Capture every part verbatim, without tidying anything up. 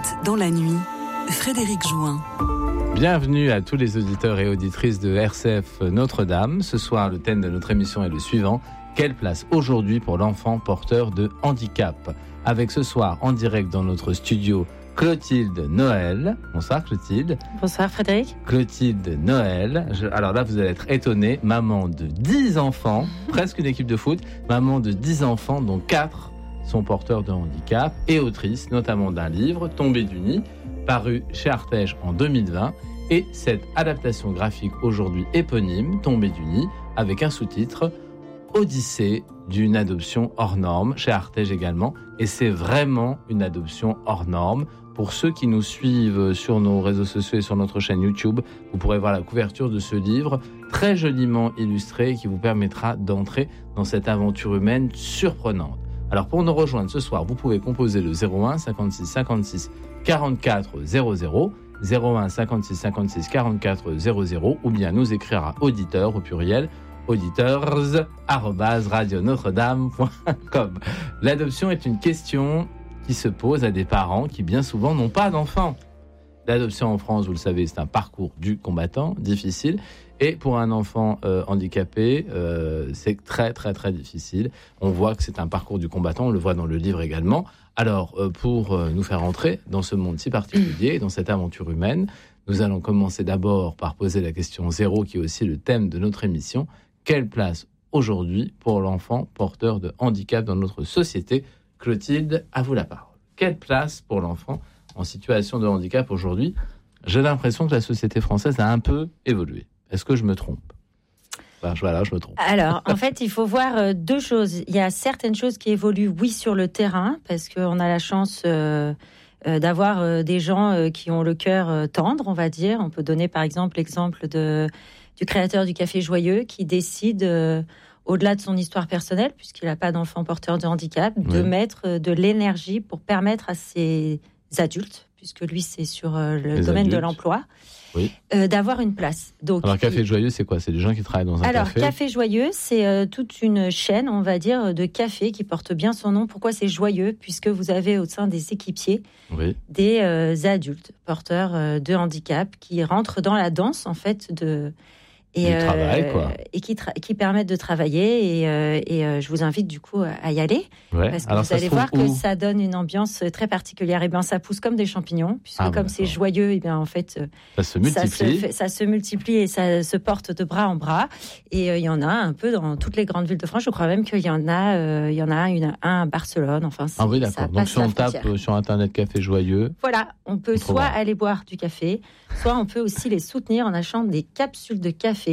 dans la nuit, Frédéric Jouin. Bienvenue à tous les auditeurs et auditrices de R C F Notre-Dame. Ce soir, le thème de notre émission est le suivant. Quelle place aujourd'hui pour l'enfant porteur de handicap ? Avec ce soir, en direct dans notre studio, Clotilde Noël. Bonsoir Clotilde. Bonsoir Frédéric. Clotilde Noël. Je, alors là, vous allez être étonnés. Maman de dix enfants, presque une équipe de foot. Maman de dix enfants, dont quatre sont porteurs de handicap et autrice, notamment d'un livre, Tombé du nid, paru chez Artege en deux mille vingt. Et cette adaptation graphique aujourd'hui éponyme, Tombé du nid, avec un sous-titre, Odyssée d'une adoption hors norme, chez Artege également. Et c'est vraiment une adoption hors norme. Pour ceux qui nous suivent sur nos réseaux sociaux et sur notre chaîne YouTube, vous pourrez voir la couverture de ce livre, très joliment illustré, qui vous permettra d'entrer dans cette aventure humaine surprenante. Alors pour nous rejoindre ce soir, vous pouvez composer le zéro un cinquante-six cinquante-six quarante-quatre zéro zéro, zéro un cinquante-six cinquante-six quarante-quatre zéro zéro, ou bien nous écrire à auditeur au pluriel, auditeurs arobase radio notre dame point com. L'adoption est une question qui se pose à des parents qui bien souvent n'ont pas d'enfants. L'adoption en France, vous le savez, c'est un parcours du combattant, difficile. Et pour un enfant euh, handicapé, euh, c'est très très très difficile. On voit que c'est un parcours du combattant, on le voit dans le livre également. Alors, euh, pour euh, nous faire entrer dans ce monde si particulier, dans cette aventure humaine, nous allons commencer d'abord par poser la question zéro, qui est aussi le thème de notre émission. Quelle place aujourd'hui pour l'enfant porteur de handicap dans notre société ? Clotilde, à vous la parole. Quelle place pour l'enfant en situation de handicap aujourd'hui ? J'ai l'impression que la société française a un peu évolué. Est-ce que je me trompe ? Ben, voilà, je me trompe. Alors, en fait, il faut voir deux choses. Il y a certaines choses qui évoluent, oui, sur le terrain, parce qu'on a la chance euh, euh, d'avoir euh, des gens euh, qui ont le cœur euh, tendre, on va dire. On peut donner, par exemple, l'exemple de, du créateur du Café Joyeux, qui décide, euh, au-delà de son histoire personnelle, puisqu'il n'a pas d'enfant porteur de handicap, oui. de mettre de l'énergie pour permettre à ses adultes, puisque lui, c'est sur euh, le Les domaine adultes. de l'emploi, oui. euh, d'avoir une place. Donc, alors, Café Joyeux, c'est quoi ? C'est des gens qui travaillent dans un alors, café ? Alors, Café Joyeux, c'est euh, toute une chaîne, on va dire, de cafés qui porte bien son nom. Pourquoi c'est joyeux ? Puisque vous avez au sein des équipiers oui. des euh, adultes porteurs euh, de handicap qui rentrent dans la danse, en fait, de... Et, euh, travail, quoi. et qui, tra- qui permettent de travailler. Et, euh, et euh, je vous invite du coup à y aller. Ouais. Parce que alors vous allez voir où ? que ça donne une ambiance très particulière. Et bien, ça pousse comme des champignons, puisque ah, comme ouais, c'est d'accord. joyeux, et bien en fait, ça se multiplie. Ça se, fait, ça se multiplie et ça se porte de bras en bras. Et il euh, y en a un peu dans toutes les grandes villes de France. Je crois même qu'il y en a, euh, il y en a une, un à Barcelone. Enfin, ah oui, d'accord. Donc si on tape sur Internet Café Joyeux, voilà, on peut soit aller boire du café, soit on peut aussi les soutenir en achetant des capsules de café.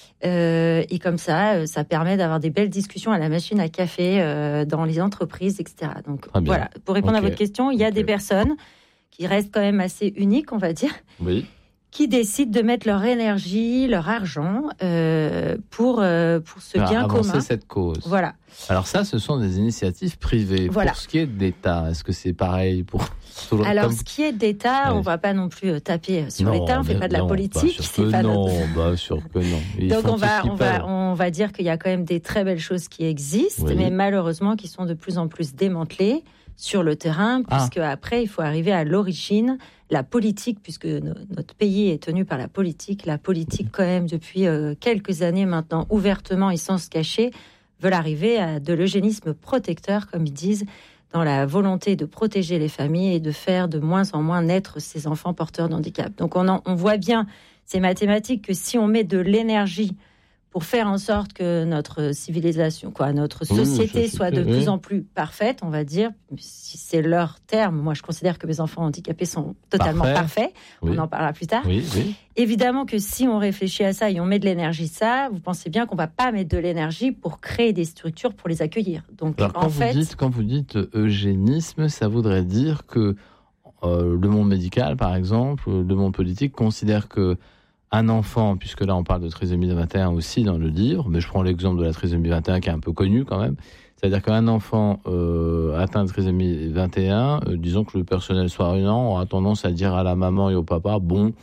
Euh, et comme ça, ça permet d'avoir des belles discussions à la machine à café euh, dans les entreprises, et cetera. Donc voilà, pour répondre okay. à votre question, il y a okay. des personnes qui restent quand même assez uniques, on va dire, oui. qui décident de mettre leur énergie, leur argent euh, pour, euh, pour ce Alors, bien avancer commun. cette cause. Voilà. Alors ça, ce sont des initiatives privées. Voilà. Pour ce qui est de l'État, est-ce que c'est pareil pour... Alors, comme... ce qui est d'État, ouais. on ne va pas non plus taper sur non, l'État, on ne fait pas de la non, politique. Pas sûr que pas non, notre... bah, sûr que non. Ils Donc, on va, on, va, on va dire qu'il y a quand même des très belles choses qui existent, oui. mais malheureusement qui sont de plus en plus démantelées sur le terrain, puisque ah. après, il faut arriver à l'origine, la politique, puisque no- notre pays est tenu par la politique. La politique, quand même, depuis euh, quelques années maintenant, ouvertement et sans se cacher, veulent arriver à de l'eugénisme protecteur, comme ils disent, dans la volonté de protéger les familles et de faire de moins en moins naître ces enfants porteurs de handicap. Donc on, en, on voit bien, c'est mathématique, que si on met de l'énergie pour faire en sorte que notre civilisation, quoi, notre société oui, soit de oui. plus en plus parfaite, on va dire, si c'est leur terme, moi je considère que mes enfants handicapés sont totalement Parfait. parfaits, oui. on en parlera plus tard. Oui, oui. Évidemment que si on réfléchit à ça et on met de l'énergie ça, vous pensez bien qu'on ne va pas mettre de l'énergie pour créer des structures pour les accueillir. Donc, Alors, en quand, fait... vous dites, quand vous dites eugénisme, ça voudrait dire que euh, le monde médical, par exemple, le monde politique, considère que un enfant, puisque là on parle de trisomie vingt et un aussi dans le livre, mais je prends l'exemple de la trisomie vingt et un qui est un peu connu quand même, c'est-à-dire qu'un enfant euh, atteint de trisomie vingt et un, euh, disons que le personnel soignant aura tendance à dire à la maman et au papa, bon,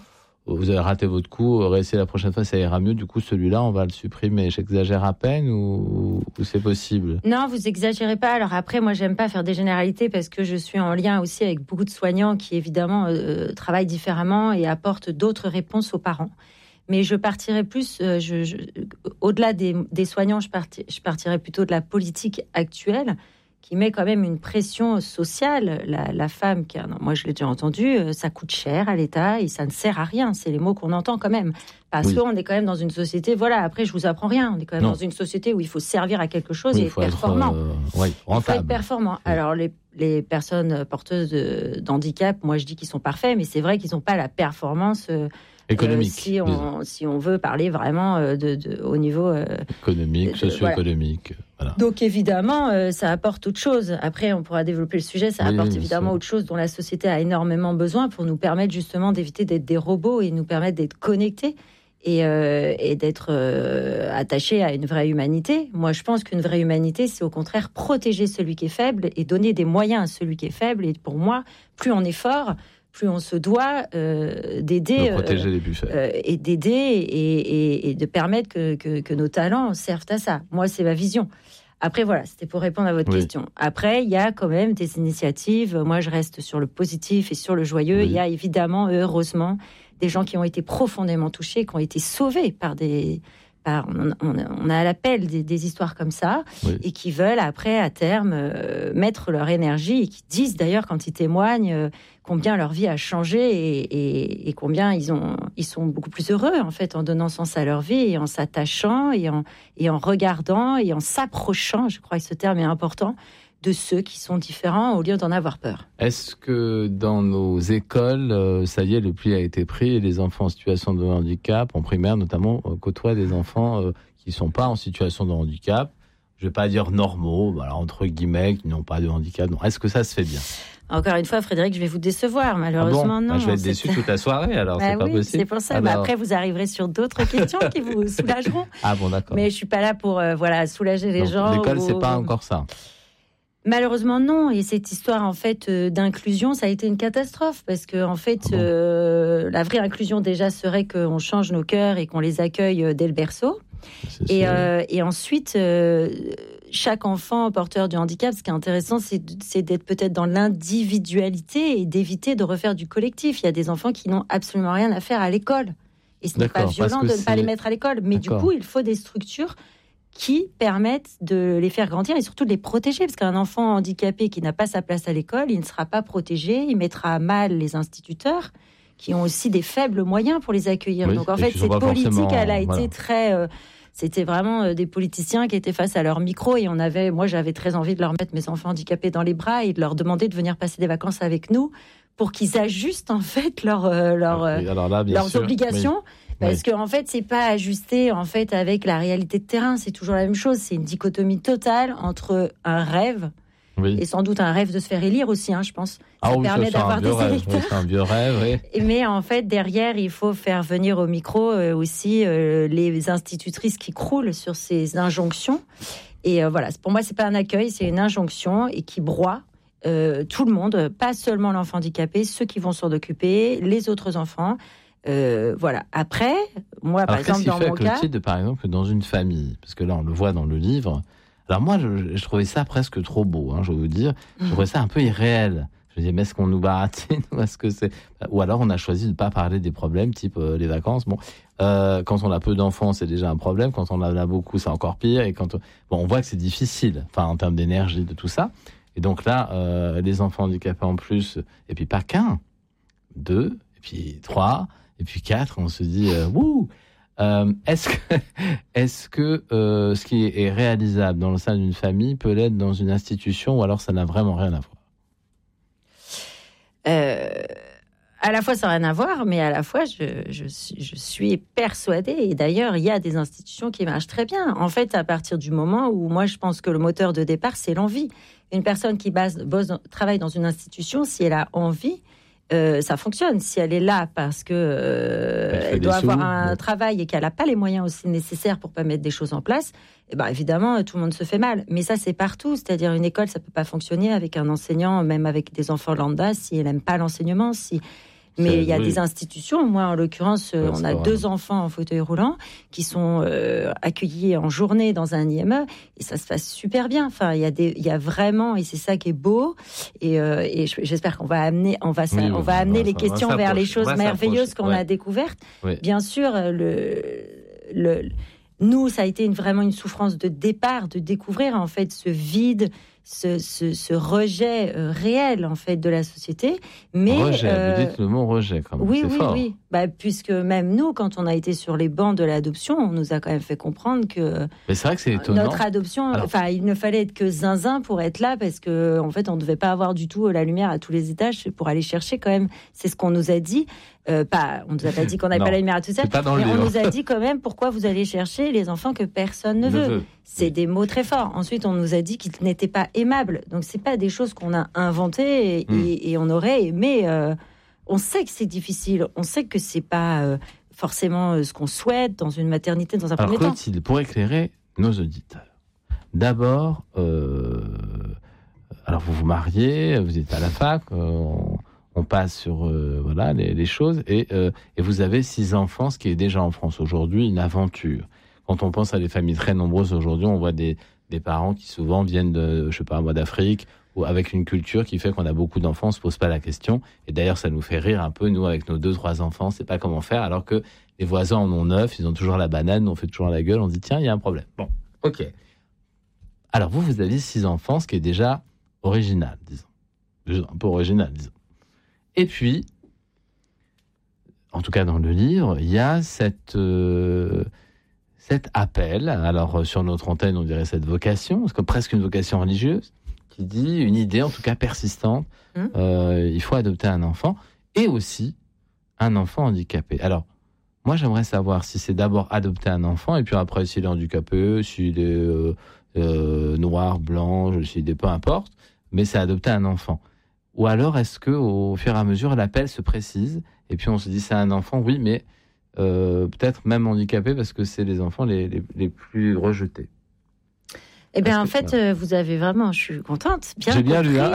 vous avez raté votre coup, réessayez la prochaine fois, ça ira mieux. Du coup, celui-là, on va le supprimer. J'exagère à peine ou, ou c'est possible? Non, vous exagérez pas. Alors après, moi, j'aime pas faire des généralités parce que je suis en lien aussi avec beaucoup de soignants qui, évidemment, euh, travaillent différemment et apportent d'autres réponses aux parents. Mais je partirais plus, euh, je, je, au-delà des, des soignants, je, parti, je partirais plutôt de la politique actuelle qui met quand même une pression sociale. La, la femme, qui a, non, moi je l'ai déjà entendu, euh, ça coûte cher à l'État et ça ne sert à rien. C'est les mots qu'on entend quand même. Parce oui. qu'on est quand même dans une société, voilà, après je vous apprends rien, on est quand même non. dans une société où il faut servir à quelque chose oui, et être performant. Être, euh, ouais, il faut être performant. Oui. Alors les, les personnes porteuses de, d'handicap, moi je dis qu'ils sont parfaits, mais c'est vrai qu'ils n'ont pas la performance... Euh, économique. Euh, si, on, si on veut parler vraiment euh, de, de, au niveau... Euh, économique, socio-économique. Voilà. Voilà. Donc évidemment, euh, ça apporte autre chose. Après, on pourra développer le sujet. Ça oui, apporte évidemment autre chose dont la société a énormément besoin pour nous permettre justement d'éviter d'être des robots et nous permettre d'être connectés et, euh, et d'être euh, attachés à une vraie humanité. Moi, je pense qu'une vraie humanité, c'est au contraire protéger celui qui est faible et donner des moyens à celui qui est faible. Et pour moi, plus on est fort... plus on se doit euh, d'aider, de protéger euh, les plus faibles. Euh, et d'aider et, et, et de permettre que, que, que nos talents servent à ça. Moi, c'est ma vision. Après, voilà, c'était pour répondre à votre oui. question. Après, il y a quand même des initiatives. Moi, je reste sur le positif et sur le joyeux. Oui. Il y a évidemment, heureusement, des gens qui ont été profondément touchés, qui ont été sauvés par des... Par, on, on, on a à l'appel des, des histoires comme ça, oui. et qui veulent après, à terme, euh, mettre leur énergie, et qui disent d'ailleurs, quand ils témoignent, euh, combien leur vie a changé et, et, et combien ils, ont, ils sont beaucoup plus heureux, en fait, en donnant sens à leur vie, et en s'attachant, et en, et en regardant, et en s'approchant, je crois que ce terme est important, de ceux qui sont différents, au lieu d'en avoir peur. Est-ce que dans nos écoles, euh, ça y est, le pli a été pris et les enfants en situation de handicap, en primaire notamment, euh, côtoient des enfants euh, qui ne sont pas en situation de handicap, je ne vais pas dire normaux, bah, alors, entre guillemets, qui n'ont pas de handicap. Non. Est-ce que ça se fait bien ? Encore une fois, Frédéric, je vais vous décevoir, malheureusement. Ah bon non. bah, je vais être déçu toute la soirée, alors bah, c'est pas oui, possible. C'est pour ça, alors... bah, après vous arriverez sur d'autres questions qui vous soulageront. Ah bon, d'accord. Mais je ne suis pas là pour euh, voilà, soulager les Donc, gens. L'école, ou... c'est pas encore ça. Malheureusement, non. Et cette histoire, en fait, euh, d'inclusion, ça a été une catastrophe. Parce que, en fait, ah bon euh, la vraie inclusion, déjà, serait qu'on change nos cœurs et qu'on les accueille dès le berceau. Et, euh, et ensuite, euh, chaque enfant porteur du handicap, ce qui est intéressant, c'est, c'est d'être peut-être dans l'individualité et d'éviter de refaire du collectif. Il y a des enfants qui n'ont absolument rien à faire à l'école. Et ce n'est D'accord, pas violent de ne pas les mettre à l'école. Mais D'accord. du coup, il faut des structures qui permettent de les faire grandir et surtout de les protéger. Parce qu'un enfant handicapé qui n'a pas sa place à l'école, il ne sera pas protégé, il mettra à mal les instituteurs qui ont aussi des faibles moyens pour les accueillir. Oui, donc en fait, cette politique, elle a été voilà. très... Euh, c'était vraiment euh, des politiciens qui étaient face à leur micro et on avait, moi j'avais très envie de leur mettre mes enfants handicapés dans les bras et de leur demander de venir passer des vacances avec nous pour qu'ils ajustent en fait leur, euh, leur, oui, alors là, leurs sûr, obligations. Oui. Parce oui. qu'en en fait, c'est pas ajusté en fait avec la réalité de terrain. C'est toujours la même chose. C'est une dichotomie totale entre un rêve oui. et sans doute un rêve de se faire élire aussi, hein, je pense. Ah ça oui, permet ça, d'avoir un des rêve. électeurs. Oui, c'est un vieux rêve, oui. Mais en fait, derrière, il faut faire venir au micro euh, aussi euh, les institutrices qui croulent sur ces injonctions. Et euh, voilà, pour moi, c'est pas un accueil, c'est une injonction et qui broie euh, tout le monde, pas seulement l'enfant handicapé, ceux qui vont s'en occuper, les autres enfants. Euh, voilà. Après, moi, alors, par exemple, dans mon cas, de, par exemple, dans une famille, parce que là, on le voit dans le livre. Alors moi, je, je trouvais ça presque trop beau, hein, je veux vous dire. Je trouvais ça un peu irréel. Je me disais, mais est-ce qu'on nous baratine ou est-ce que c'est... Ou alors, on a choisi de ne pas parler des problèmes, type euh, les vacances. Bon, euh, quand on a peu d'enfants, c'est déjà un problème. Quand on en a beaucoup, c'est encore pire. Et quand on... Bon, on voit que c'est difficile, enfin, en termes d'énergie, de tout ça. Et donc là, euh, les enfants handicapés en plus, et puis pas qu'un, deux, et puis trois... Et puis quatre, on se dit, euh, wouh euh, Est-ce que, est-ce que euh, ce qui est réalisable dans le sein d'une famille peut l'être dans une institution ou alors ça n'a vraiment rien à voir euh, À la fois, ça n'a rien à voir, mais à la fois, je, je, je suis persuadée, et d'ailleurs, il y a des institutions qui marchent très bien. En fait, à partir du moment où, moi, je pense que le moteur de départ, c'est l'envie. Une personne qui base, bosse, travaille dans une institution, si elle a envie... Euh, ça fonctionne. Si elle est là parce que euh, elle, elle doit avoir sous, un ouais. travail et qu'elle n'a pas les moyens aussi nécessaires pour pas mettre des choses en place, eh ben évidemment tout le monde se fait mal. Mais ça c'est partout. C'est-à-dire une école ça peut pas fonctionner avec un enseignant, même avec des enfants lambda, si elle n'aime pas l'enseignement. Si Mais C'est- il y a oui. des institutions. Moi, en l'occurrence, euh, Ouais, on c'est a pas deux vraiment. enfants en fauteuil roulant qui sont euh, accueillis en journée dans un I M E et ça se passe super bien. Enfin, il y a des, il y a vraiment, et c'est ça qui est beau. Et, euh, et j'espère qu'on va amener, on va, ça, Oui, on oui, va on amener va- les on va questions vers les s'approcher, choses on va merveilleuses s'approcher, qu'on ouais. a découvertes. Oui. Bien sûr, le, le, nous, ça a été une, vraiment une souffrance de départ, de découvrir en fait ce vide, ce, ce, ce rejet euh, réel en fait de la société. Mais rejet, euh, vous dites le mot rejet quand même. oui, c'est oui, fort. oui. Bah, puisque même nous, quand on a été sur les bancs de l'adoption, on nous a quand même fait comprendre que Mais c'est vrai que c'est étonnant. notre adoption, Alors- enfin, il ne fallait être que zinzin pour être là, parce que en fait, on ne devait pas avoir du tout la lumière à tous les étages pour aller chercher quand même. C'est ce qu'on nous a dit. Euh, pas, on nous a pas dit qu'on n'avait Non, pas la lumière à tous les c'est étages, pas dans le mais on livre. nous a dit quand même pourquoi vous allez chercher les enfants que personne ne Ne veut. veut. C'est Oui. des mots très forts. Ensuite, on nous a dit qu'ils n'étaient pas aimables. Donc, c'est pas des choses qu'on a inventées et, Mm. et, et on aurait aimé. Euh, on sait que c'est difficile. On sait que c'est pas euh, forcément euh, ce qu'on souhaite dans une maternité dans un Alors premier temps. Clotilde, pour éclairer nos auditeurs, d'abord, euh, alors vous vous mariez, vous êtes à la fac, euh, on, on passe sur euh, voilà les, les choses, et, euh, et vous avez six enfants, ce qui est déjà en France aujourd'hui une aventure. Quand on pense à des familles très nombreuses aujourd'hui, on voit des, des parents qui souvent viennent de, je sais pas, moi, d'Afrique, ou avec une culture qui fait qu'on a beaucoup d'enfants, on se pose pas la question. Et d'ailleurs, ça nous fait rire un peu, nous, avec nos deux, trois enfants, on sait pas comment faire, alors que les voisins en ont neuf, ils ont toujours la banane, nous, on fait toujours la gueule, on se dit, tiens, il y a un problème. Bon, ok. Alors, vous, vous avez six enfants, ce qui est déjà original, disons. Un peu original, disons. Et puis, en tout cas dans le livre, il y a cette, euh, cet appel, alors euh, sur notre antenne, on dirait cette vocation, c'est comme presque une vocation religieuse, qui dit une idée, en tout cas persistante, Mmh. euh, il faut adopter un enfant, et aussi un enfant handicapé. Alors, moi, j'aimerais savoir si c'est d'abord adopter un enfant, et puis après, s'il est handicapé, s'il est euh, euh, noir, blanc, s'il est peu importe, mais c'est adopter un enfant. Ou alors, est-ce que au fur et à mesure, l'appel se précise, et puis on se dit, c'est un enfant, oui, mais euh, peut-être même handicapé, parce que c'est les enfants les, les, les plus rejetés. Eh bien, Parce en que- fait, euh, vous avez vraiment, je suis contente, bien J'ai bien compris. lu, hein.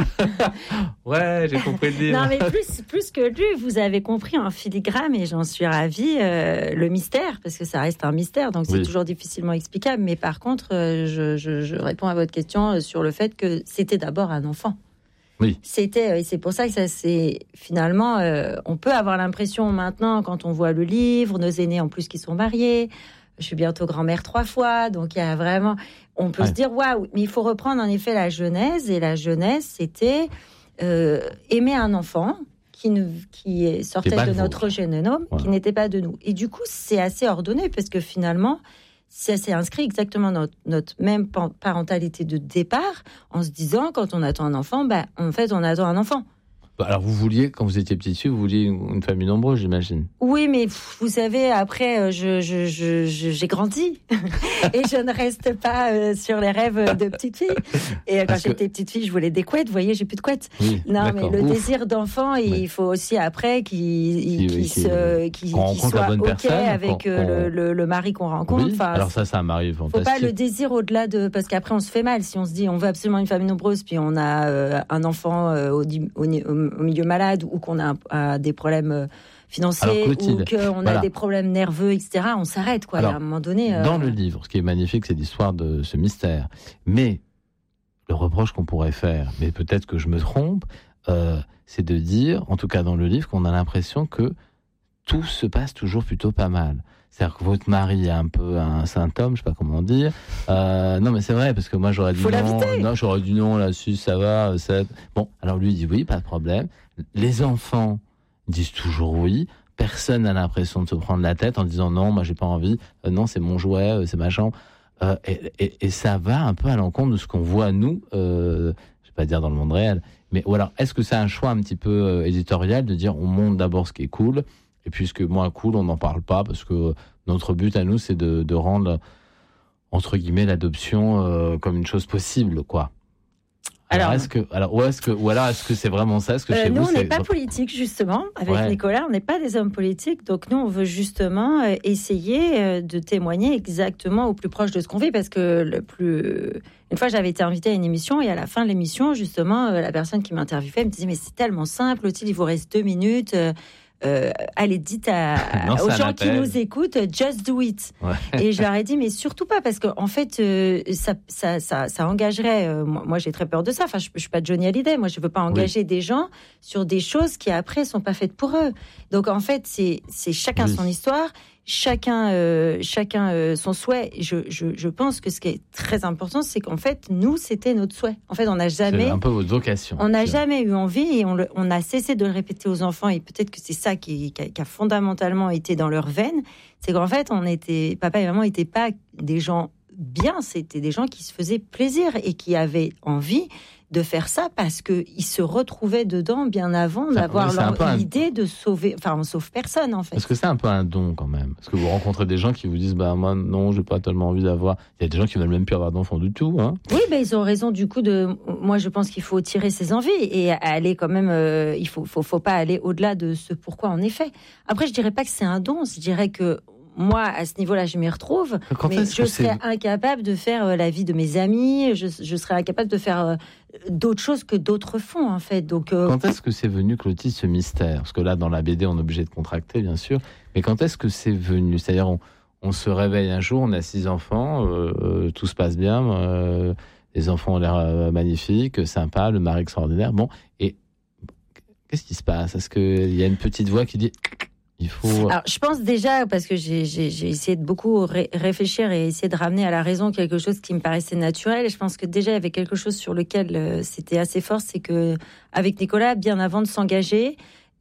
Ouais, j'ai compris le livre. Non, mais plus, plus que lu, vous avez compris en filigrane, et j'en suis ravie, euh, le mystère, parce que ça reste un mystère, donc c'est Oui. toujours difficilement explicable. Mais par contre, euh, je, je, je réponds à votre question euh, sur le fait que c'était d'abord un enfant. Oui. C'était, euh, et c'est pour ça que ça c'est finalement, euh, on peut avoir l'impression maintenant, quand on voit le livre, nos aînés en plus qui sont mariés, je suis bientôt grand-mère trois fois, donc il y a vraiment, on peut Ouais. se dire waouh, mais il faut reprendre en effet la genèse, et la genèse c'était euh, aimer un enfant qui, ne, qui est- sortait pas de le notre vôtre. génome, Voilà. qui n'était pas de nous. Et du coup, c'est assez ordonné, parce que finalement, ça s'est inscrit exactement dans notre, notre même pan- parentalité de départ, en se disant, quand on attend un enfant, bah, en fait, on attend un enfant. Alors, vous vouliez, quand vous étiez petite fille, vous vouliez une, une famille nombreuse, j'imagine. Oui, mais pff, vous savez, après, euh, je, je, je, je- j'ai grandi et je ne reste pas euh, sur les rêves de petite fille. Et euh, quand Parce que- j'étais petite fille, je voulais des couettes. Vous voyez, j'ai plus de couettes. Oui, Non, mais d'accord. le Ouf. désir d'enfant, il Ouais. faut aussi après qu'il Qui- qu'il qui- se, qu'il qu'on qu'il rencontre la soit bonne ok personne, avec qu'on- euh, le, qu'on- le, le mari qu'on rencontre. Oui, Enfin, alors ça, ça m'arrive faut fantastique. pas le désir au-delà de, parce qu'après on se fait mal si on se dit on veut absolument une famille nombreuse, puis on a euh, un enfant euh, au, di- au, ni- au milieu malade, ou qu'on a, un- a des problèmes euh, financiers, Alors, Clotilde, ou qu'on voilà. a des problèmes nerveux, et cetera. On s'arrête, quoi. Alors, Et à un moment donné. euh, Dans le livre, ce qui est magnifique, c'est l'histoire de ce mystère. Mais le reproche qu'on pourrait faire, mais peut-être que je me trompe, euh, c'est de dire, en tout cas dans le livre, qu'on a l'impression que tout se passe toujours plutôt pas mal. C'est-à-dire que votre mari a un peu un symptôme, je sais pas comment dire. Euh, non, mais c'est vrai, parce que moi j'aurais dit Faut non. l'inviter. Non, j'aurais dit non, là-dessus, ça va. Ça... Bon, alors lui il dit oui, pas de problème. Les enfants disent toujours oui. Personne n'a l'impression de se prendre la tête en disant non, moi j'ai pas envie. Euh, non, c'est mon jouet, euh, c'est ma chambre. Euh, et, et, et ça va un peu à l'encontre de ce qu'on voit nous, euh, je vais pas dire dans le monde réel, mais ou alors est-ce que c'est un choix un petit peu euh, éditorial de dire on montre d'abord ce qui est cool, et puis ce qui est moins cool on n'en parle pas, parce que notre but à nous c'est de, de rendre entre guillemets l'adoption euh, comme une chose possible, quoi. Alors, Alors- est-ce que alors ou est-ce que ou alors est-ce que c'est vraiment ça, est-ce que Euh, chez nous, vous on n'est c'est pas politique, justement. Avec Ouais. Nicolas, on n'est pas des hommes politiques. Donc, nous, on veut justement euh, essayer euh, de témoigner exactement au plus proche de ce qu'on vit. Parce que le plus... Une fois, j'avais été invitée à une émission, et à la fin de l'émission, justement, euh, la personne qui m'interviewait me disait « Mais c'est tellement simple, Clotilde, il vous reste deux minutes. Euh, euh, allez, dites à, non, aux gens appel. qui nous écoutent, just do it. Ouais. Et je leur ai dit, mais surtout pas, parce qu'en en fait, euh, ça, ça, ça, ça engagerait. Euh, moi, moi, j'ai très peur de ça. Enfin, je, je suis pas Johnny Hallyday. Moi, je veux pas engager oui. des gens sur des choses qui après sont pas faites pour eux. Donc, en fait, c'est, c'est chacun oui. son histoire. Chacun, euh, chacun euh, son souhait. Je, je, je pense que ce qui est très important, c'est qu'en fait, nous, c'était notre souhait. En fait, on n'a jamais. C'est un peu votre vocation. On n'a jamais eu envie et on, le, on a cessé de le répéter aux enfants. Et peut-être que c'est ça qui, qui, a, qui a fondamentalement été dans leur veine. C'est qu'en fait, on était, papa et maman n'étaient pas des gens bien. C'était des gens qui se faisaient plaisir et qui avaient envie de faire ça parce qu'ils se retrouvaient dedans bien avant enfin, d'avoir leur idée un... de sauver... Enfin, on sauve personne, en fait. Parce que c'est un peu un don, quand même. Parce que vous rencontrez des gens qui vous disent « Bah, moi, non, j'ai pas tellement envie d'avoir... » Il y a des gens qui veulent même plus avoir d'enfants du tout, hein. Oui, ben, ils ont raison, du coup, de... Moi, je pense qu'il faut tirer ses envies et aller quand même... Euh, il faut, faut, faut pas aller au-delà de ce pourquoi on est fait. Après, je dirais pas que c'est un don. Je dirais que moi, à ce niveau-là, je m'y retrouve, Quand mais je serais incapable de faire euh, la vie de mes amis, je, je serais incapable de faire euh, d'autres choses que d'autres font, en fait. Donc, euh... Quand est-ce que c'est venu, Clotilde, ce mystère ? Parce que là, dans la B D, on est obligé de contracter, bien sûr. Mais quand est-ce que c'est venu ? C'est-à-dire, on, on se réveille un jour, on a six enfants, euh, tout se passe bien, euh, les enfants ont l'air euh, magnifiques, sympas, le mari extraordinaire. Bon, et qu'est-ce qui se passe ? Est-ce qu'il y a une petite voix qui dit... Il faut... Alors, je pense déjà, parce que j'ai, j'ai, j'ai essayé de beaucoup ré- réfléchir et essayer de ramener à la raison quelque chose qui me paraissait naturel. Et je pense que déjà, il y avait quelque chose sur lequel euh, c'était assez fort, c'est que avec Nicolas, bien avant de s'engager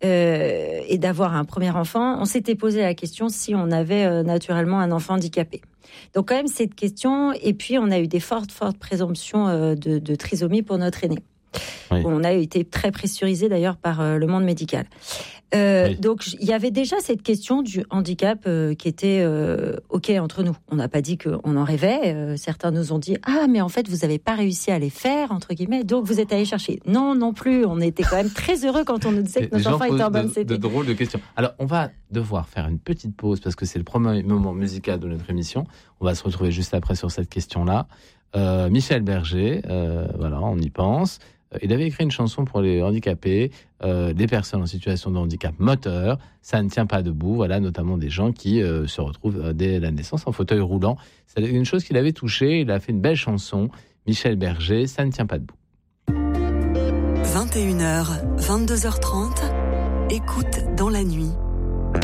euh, et d'avoir un premier enfant, on s'était posé la question si on avait euh, naturellement un enfant handicapé. Donc quand même, cette question, et puis on a eu des fortes, fortes présomptions euh, de, de trisomie pour notre aîné. Oui. On a été très pressurisé d'ailleurs par euh, le monde médical. Euh, oui. Donc il y avait déjà cette question du handicap euh, qui était euh, ok entre nous. On n'a pas dit qu'on en rêvait. Euh, certains nous ont dit ah mais en fait vous n'avez pas réussi à les faire entre guillemets. Donc vous êtes allés chercher. Non non plus. On était quand même très heureux quand on nous disait que notre enfant était en bonne santé. De drôles de questions. Alors on va devoir faire une petite pause parce que c'est le premier moment musical de notre émission. On va se retrouver juste après sur cette question-là. Euh, Michel Berger, euh, voilà, on y pense. Il avait écrit une chanson pour les handicapés, euh, des personnes en situation de handicap moteur. Ça ne tient pas debout, voilà, notamment des gens qui euh, se retrouvent euh, dès la naissance en fauteuil roulant. C'est une chose qu'il avait touchée. Il a fait une belle chanson. Michel Berger, ça ne tient pas debout. vingt et une heures, vingt-deux heures trente, écoute dans la nuit.